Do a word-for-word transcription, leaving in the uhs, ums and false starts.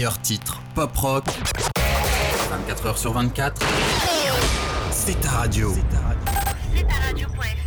meilleurs titres pop rock, vingt-quatre heures sur vingt-quatre. C'est ta radio. C'est ta radio. C'est ta radio point F M.